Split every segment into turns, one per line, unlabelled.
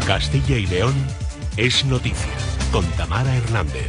Castilla y León es noticia, con Tamara Hernández.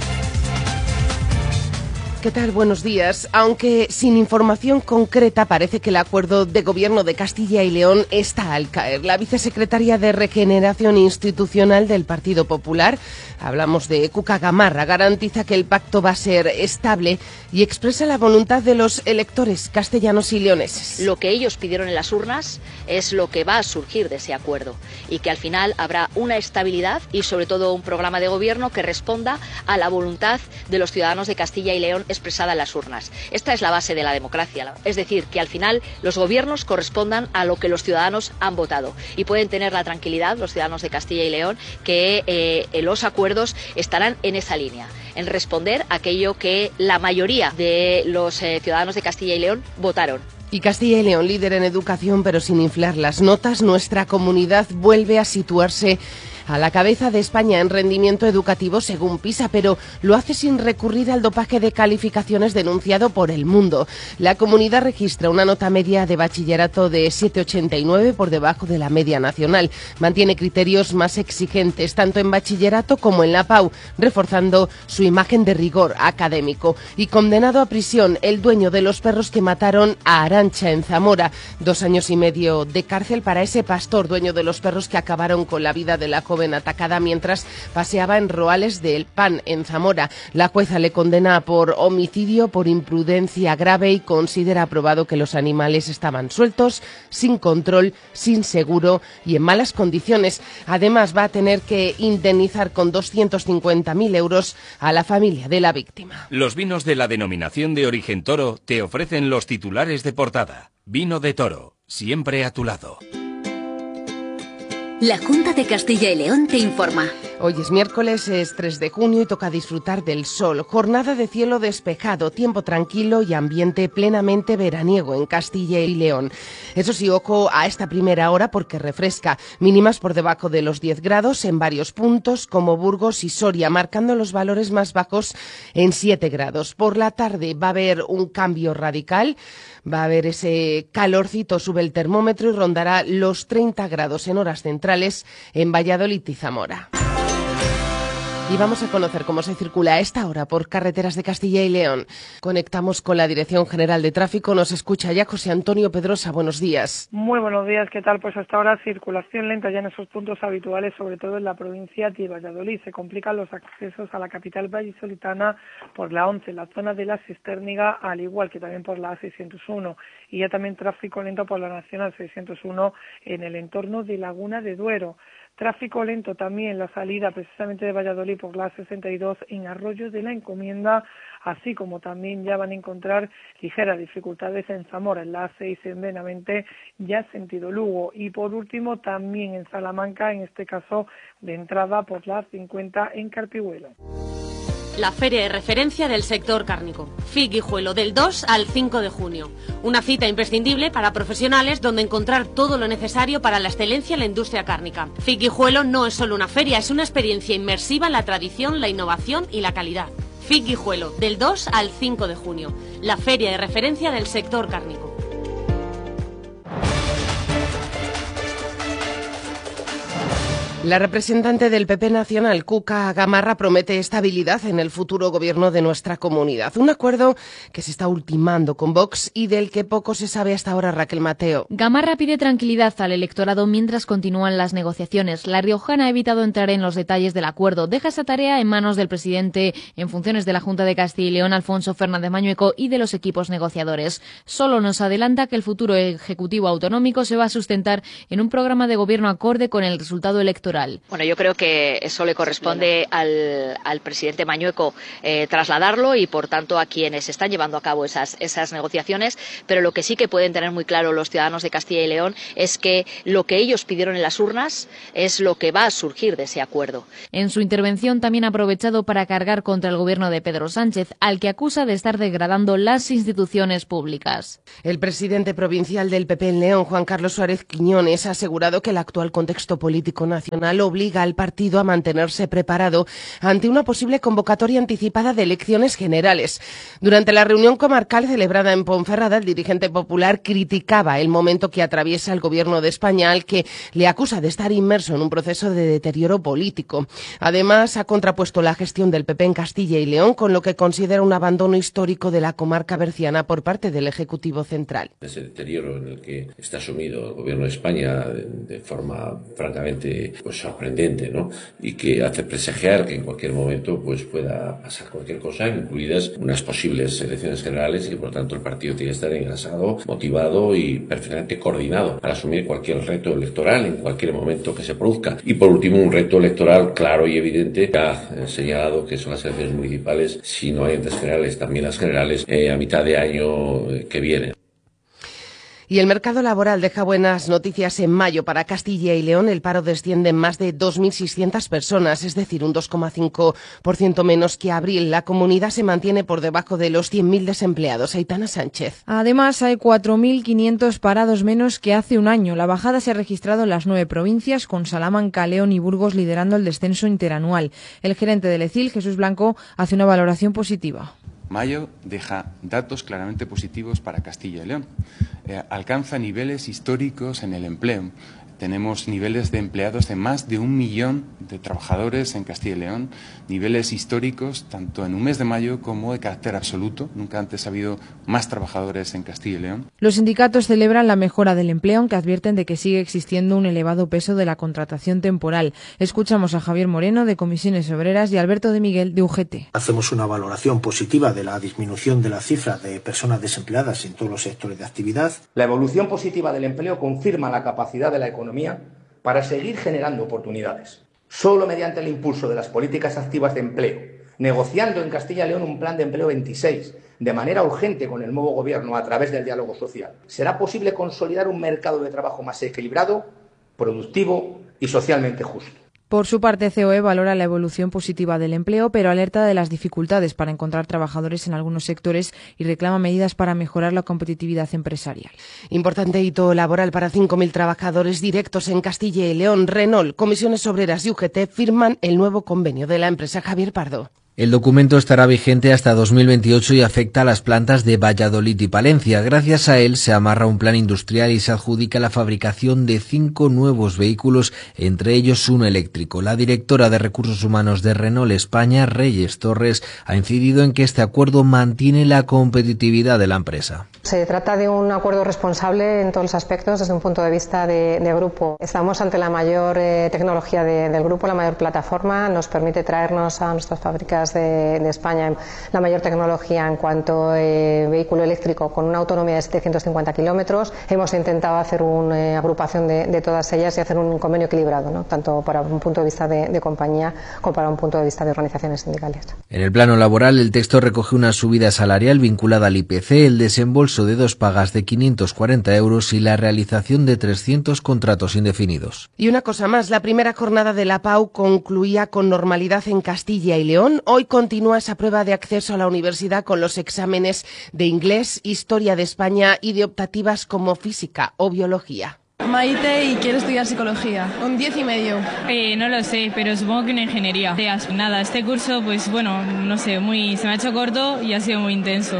¿Qué tal? Buenos días. Aunque sin información concreta, parece que el acuerdo de gobierno de Castilla y León está al caer. La vicesecretaria de Regeneración Institucional del Partido Popular, hablamos de Cuca Gamarra, garantiza que el pacto va a ser estable y expresa la voluntad de los electores castellanos y leoneses.
Lo que ellos pidieron en las urnas es lo que va a surgir de ese acuerdo y que al final habrá una estabilidad y sobre todo un programa de gobierno que responda a la voluntad de los ciudadanos de Castilla y León expresada en las urnas. Esta es la base de la democracia, es decir, que al final los gobiernos correspondan a lo que los ciudadanos han votado y pueden tener la tranquilidad, los ciudadanos de Castilla y León, que los acuerdos estarán en esa línea, en responder a aquello que la mayoría de los ciudadanos de Castilla y León votaron.
Y Castilla y León, líder en educación, pero sin inflar las notas, nuestra comunidad vuelve a situarse a la cabeza de España en rendimiento educativo según PISA, pero lo hace sin recurrir al dopaje de calificaciones denunciado por El Mundo. La comunidad registra una nota media de bachillerato de 7,89 por debajo de la media nacional. Mantiene criterios más exigentes tanto en bachillerato como en la PAU, reforzando su imagen de rigor académico. Y condenado a prisión el dueño de los perros que mataron a Arantxa en Zamora. 2 años y medio de cárcel para ese pastor, dueño de los perros que acabaron con la vida de la joven atacada mientras paseaba en Roales del Pan, en Zamora. La jueza le condena por homicidio por imprudencia grave y considera aprobado que los animales estaban sueltos, sin control, sin seguro y en malas condiciones. Además, va a tener que indemnizar con 250.000 euros a la familia de la víctima.
Los vinos de la denominación de origen Toro te ofrecen los titulares de portada. Vino de Toro, siempre a tu lado.
La Junta de Castilla y León te informa.
Hoy es miércoles, es 3 de junio y toca disfrutar del sol. Jornada de cielo despejado, tiempo tranquilo y ambiente plenamente veraniego en Castilla y León. Eso sí, ojo a esta primera hora porque refresca. Mínimas por debajo de los 10 grados en varios puntos como Burgos y Soria, marcando los valores más bajos en 7 grados. Por la tarde va a haber un cambio radical. Va a haber ese calorcito, sube el termómetro y rondará los 30 grados en horas centrales en Valladolid y Zamora. Y vamos a conocer cómo se circula a esta hora por carreteras de Castilla y León. Conectamos con la Dirección General de Tráfico. Nos escucha ya José Antonio Pedrosa. Buenos días.
Muy buenos días. ¿Qué tal? Pues hasta ahora circulación lenta ya en esos puntos habituales, sobre todo en la provincia de Valladolid. Se complican los accesos a la capital vallisoletana por la 11, la zona de la Cisterniga, al igual que también por la A601. Y ya también tráfico lento por la Nacional 601 en el entorno de Laguna de Duero. Tráfico lento también la salida precisamente de Valladolid por la 62 en Arroyo de la Encomienda, así como también ya van a encontrar ligeras dificultades en Zamora, en la A6 en Benavente, ya sentido Lugo. Y por último también en Salamanca, en este caso de entrada por la 50 en Carpihuelo.
La feria de referencia del sector cárnico. FIC Guijuelo, del 2 al 5 de junio. Una cita imprescindible para profesionales donde encontrar todo lo necesario para la excelencia en la industria cárnica. FIC Guijuelo no es solo una feria, es una experiencia inmersiva en la tradición, la innovación y la calidad. FIC Guijuelo, del 2 al 5 de junio. La feria de referencia del sector cárnico.
La representante del PP nacional, Cuca Gamarra, promete estabilidad en el futuro gobierno de nuestra comunidad. Un acuerdo que se está ultimando con Vox y del que poco se sabe hasta ahora, Raquel Mateo.
Gamarra pide tranquilidad al electorado mientras continúan las negociaciones. La riojana ha evitado entrar en los detalles del acuerdo. Deja esa tarea en manos del presidente en funciones de la Junta de Castilla y León, Alfonso Fernández Mañueco, y de los equipos negociadores. Solo nos adelanta que el futuro ejecutivo autonómico se va a sustentar en un programa de gobierno acorde con el resultado electoral.
Bueno, yo creo que eso le corresponde al presidente Mañueco trasladarlo y, por tanto, a quienes están llevando a cabo esas negociaciones, pero lo que sí que pueden tener muy claro los ciudadanos de Castilla y León es que lo que ellos pidieron en las urnas es lo que va a surgir de ese acuerdo.
En su intervención también ha aprovechado para cargar contra el gobierno de Pedro Sánchez, al que acusa de estar degradando las instituciones públicas.
El presidente provincial del PP en León, Juan Carlos Suárez Quiñones, ha asegurado que el actual contexto político nacional personal obliga al partido a mantenerse preparado ante una posible convocatoria anticipada de elecciones generales. Durante la reunión comarcal celebrada en Ponferrada, el dirigente popular criticaba el momento que atraviesa el Gobierno de España, al que le acusa de estar inmerso en un proceso de deterioro político. Además, ha contrapuesto la gestión del PP en Castilla y León con lo que considera un abandono histórico de la comarca berciana por parte del Ejecutivo Central.
Ese deterioro en el que está sumido el Gobierno de España de forma francamente sorprendente, ¿no? Y que hace presagiar que en cualquier momento pueda pasar cualquier cosa, incluidas unas posibles elecciones generales, y que por tanto el partido tiene que estar engrasado, motivado y perfectamente coordinado para asumir cualquier reto electoral en cualquier momento que se produzca. Y por último, un reto electoral claro y evidente, que ha señalado que son las elecciones municipales, si no hay antes generales, también las generales a mitad de año que viene.
Y el mercado laboral deja buenas noticias en mayo. Para Castilla y León el paro desciende en más de 2.600 personas, es decir, un 2,5% menos que abril. La comunidad se mantiene por debajo de los 100.000 desempleados. Aitana Sánchez.
Además, hay 4.500 parados menos que hace un año. La bajada se ha registrado en las 9 provincias, con Salamanca, León y Burgos liderando el descenso interanual. El gerente del ECIL, Jesús Blanco, hace una valoración positiva.
Mayo deja datos claramente positivos para Castilla y León. Alcanza niveles históricos en el empleo. Tenemos niveles de empleados de más de 1 millón de trabajadores en Castilla y León, niveles históricos tanto en un mes de mayo como de carácter absoluto. Nunca antes ha habido más trabajadores en Castilla y León.
Los sindicatos celebran la mejora del empleo, aunque advierten de que sigue existiendo un elevado peso de la contratación temporal. Escuchamos a Javier Moreno, de Comisiones Obreras, y Alberto de Miguel, de UGT.
Hacemos una valoración positiva de la disminución de la cifra de personas desempleadas en todos los sectores de actividad.
La evolución positiva del empleo confirma la capacidad de la economía para seguir generando oportunidades. Solo mediante el impulso de las políticas activas de empleo, negociando en Castilla y León un plan de empleo 26, de manera urgente con el nuevo Gobierno a través del diálogo social, será posible consolidar un mercado de trabajo más equilibrado, productivo y socialmente justo.
Por su parte, COE valora la evolución positiva del empleo, pero alerta de las dificultades para encontrar trabajadores en algunos sectores y reclama medidas para mejorar la competitividad empresarial.
Importante hito laboral para 5.000 trabajadores directos en Castilla y León. Renault, Comisiones Obreras y UGT firman el nuevo convenio de la empresa. Javier Pardo.
El documento estará vigente hasta 2028 y afecta a las plantas de Valladolid y Palencia. Gracias a él se amarra un plan industrial y se adjudica la fabricación de 5 nuevos vehículos, entre ellos uno eléctrico. La directora de Recursos Humanos de Renault España, Reyes Torres, ha incidido en que este acuerdo mantiene la competitividad de la empresa.
Se trata de un acuerdo responsable en todos los aspectos desde un punto de vista de grupo. Estamos ante la mayor tecnología del grupo, la mayor plataforma. Nos permite traernos a nuestras fábricas de España la mayor tecnología en cuanto a vehículo eléctrico con una autonomía de 750 kilómetros. Hemos intentado hacer una agrupación de todas ellas y hacer un convenio equilibrado, ¿no? Tanto para un punto de vista de compañía como para un punto de vista de organizaciones sindicales.
En el plano laboral, el texto recoge una subida salarial vinculada al IPC, el desembolso de 2 pagas de 540 euros y la realización de 300 contratos indefinidos.
Y una cosa más, la primera jornada de la PAU concluía con normalidad en Castilla y León. Hoy continúa esa prueba de acceso a la universidad con los exámenes de inglés, historia de España y de optativas como física o biología.
Maite y quiero estudiar psicología. Un 10,5.
No lo sé, pero supongo que una ingeniería. Nada, este curso, pues bueno, no sé, se me ha hecho corto y ha sido muy intenso.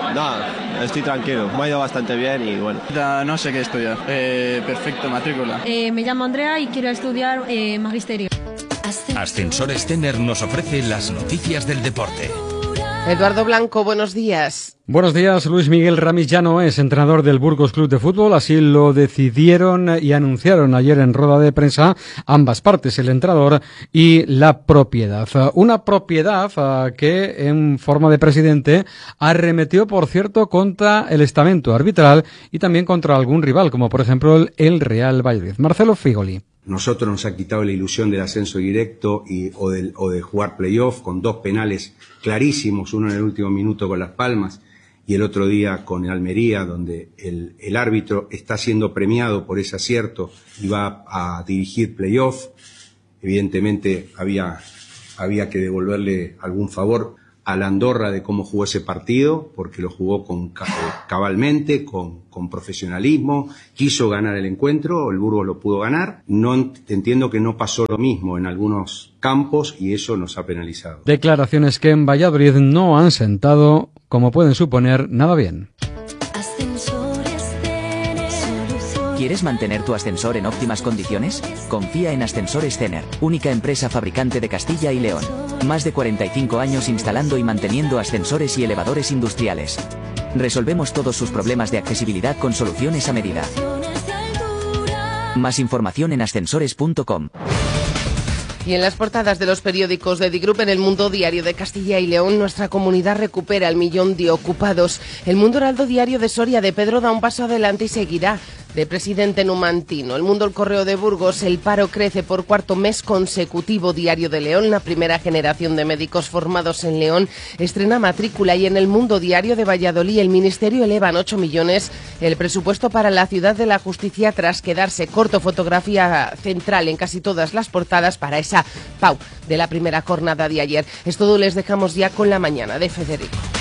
No, estoy tranquilo, me ha ido bastante bien y bueno.
No sé qué estudiar. Perfecto, matrícula.
Me llamo Andrea y quiero estudiar magisterio.
Ascensores Tener nos ofrece las noticias del deporte.
Eduardo Blanco, buenos días.
Buenos días. Luis Miguel Ramis ya no es entrenador del Burgos Club de Fútbol, así lo decidieron y anunciaron ayer en rueda de prensa ambas partes, el entrenador y la propiedad. Una propiedad que en forma de presidente arremetió, por cierto, contra el estamento arbitral y también contra algún rival, como por ejemplo el Real Valladolid. Marcelo Figoli.
Nosotros nos ha quitado la ilusión del ascenso directo o de jugar playoff con 2 penales clarísimos, uno en el último minuto con Las Palmas y el otro día con Almería, donde el árbitro está siendo premiado por ese acierto y va a dirigir playoff. Evidentemente había que devolverle algún favor a la Andorra de cómo jugó ese partido, porque lo jugó cabalmente, con profesionalismo, quiso ganar el encuentro, el Burgos lo pudo ganar. No entiendo que no pasó lo mismo en algunos campos y eso nos ha penalizado.
Declaraciones que en Valladolid no han sentado, como pueden suponer, nada bien.
¿Quieres mantener tu ascensor en óptimas condiciones? Confía en Ascensores Cener, única empresa fabricante de Castilla y León. Más de 45 años instalando y manteniendo ascensores y elevadores industriales. Resolvemos todos sus problemas de accesibilidad con soluciones a medida. Más información en ascensores.com.
Y en las portadas de los periódicos de Digroup, en El Mundo Diario de Castilla y León, nuestra comunidad recupera el 1.000.000 de ocupados. El Mundo Heraldo Diario de Soria, de Pedro da un paso adelante y seguirá. De presidente numantino. El Mundo El Correo de Burgos, el paro crece por cuarto mes consecutivo. Diario de León, la primera generación de médicos formados en León estrena matrícula. Y en El Mundo Diario de Valladolid, el Ministerio eleva en 8 millones el presupuesto para la Ciudad de la Justicia tras quedarse corto. Fotografía central en casi todas las portadas para esa PAU de la primera jornada de ayer. Es todo, les dejamos ya con la mañana de Federico.